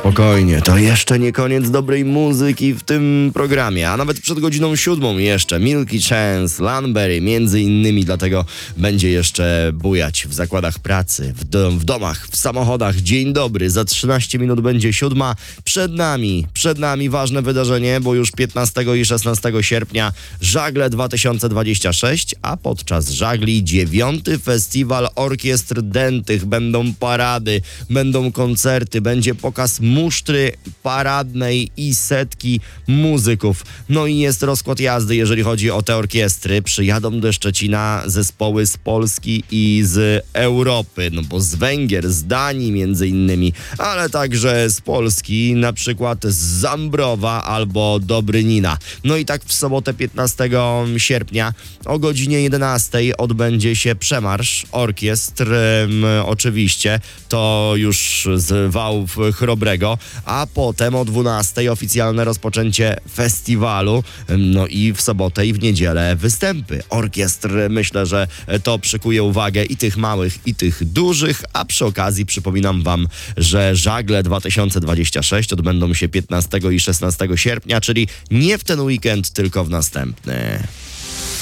spokojnie, to jeszcze nie koniec dobrej muzyki w tym programie, a nawet przed godziną 7 jeszcze Milky Chance, Lanberry, między innymi, dlatego będzie jeszcze bujać w zakładach pracy, w domach, w samochodach. Dzień dobry, za 13 minut będzie 7. Przed nami ważne wydarzenie, bo już 15 i 16 sierpnia Żagle 2026, a podczas żagli 9. Festiwal Orkiestr Dętych. Będą parady, będą koncerty, będzie pokaz musztry paradnej i setki muzyków. No i jest rozkład jazdy, jeżeli chodzi o te orkiestry. Przyjadą do Szczecina zespoły z Polski i z Europy, no bo z Węgier, z Danii między innymi, ale także z Polski, na przykład z Zambrowa albo Dobrynina. No i tak w sobotę 15 sierpnia o godzinie 11 odbędzie się przemarsz orkiestr, oczywiście, to już z Wałów Chrobrego, a potem o 12 oficjalne rozpoczęcie festiwalu, no i w sobotę i w niedzielę występy orkiestr. Myślę, że to przykuje uwagę i tych małych, i tych dużych, a przy okazji przypominam wam, że Żagle 2026 odbędą się 15 i 16 sierpnia, czyli nie w ten weekend, tylko w następny.